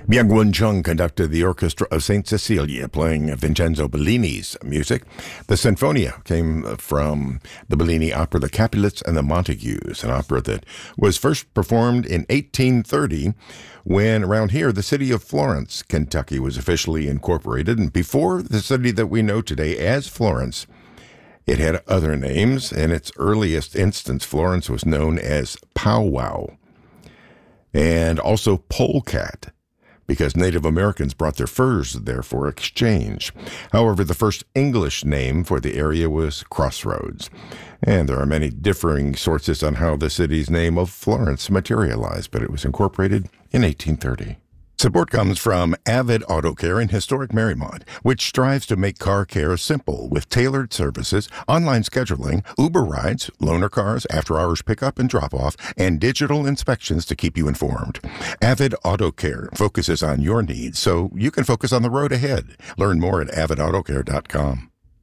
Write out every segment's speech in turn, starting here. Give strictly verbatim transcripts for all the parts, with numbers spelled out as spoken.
Byung-Won Chung conducted the Orchestra of Saint Cecilia, playing Vincenzo Bellini's music. The Sinfonia came from the Bellini opera The Capulets and the Montagues, an opera that was first performed in eighteen thirty, when around here the city of Florence, Kentucky, was officially incorporated. And before the city that we know today as Florence, it had other names. In its earliest instance, Florence was known as Powwow, and also Polecat, because Native Americans brought their furs there for exchange. However, the first English name for the area was Crossroads, and there are many differing sources on how the city's name of Florence materialized, but it was incorporated in eighteen thirty. Support comes from Avid Auto Care in historic Marymount, which strives to make car care simple with tailored services, online scheduling, Uber rides, loaner cars, after-hours pickup and drop-off, and digital inspections to keep you informed. Avid Auto Care focuses on your needs so you can focus on the road ahead. Learn more at avid auto care dot com.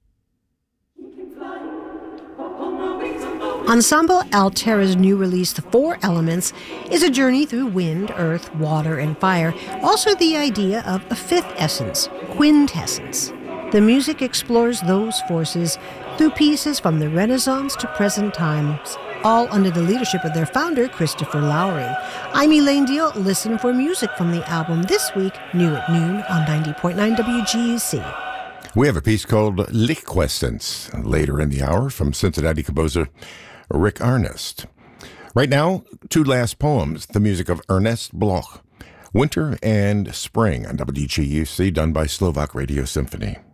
Ensemble Altera's new release, The Four Elements, is a journey through wind, earth, water, and fire. Also the idea of a fifth essence, quintessence. The music explores those forces through pieces from the Renaissance to present times, all under the leadership of their founder, Christopher Lowry. I'm Elaine Deal. Listen for music from the album this week, new at noon on ninety point nine W G U C. We have a piece called Liquescence later in the hour from Cincinnati composer Rick Ernest. Right now, two last poems, the music of Ernest Bloch, Winter and Spring on W G U C, done by Slovak Radio Symphony.